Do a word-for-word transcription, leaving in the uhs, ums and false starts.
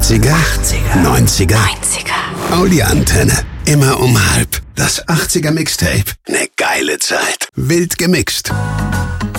achtziger, neunziger, neunziger. Audi Antenne. Immer um halb. Das achtziger Mixtape. Ne geile Zeit. Wild gemixt.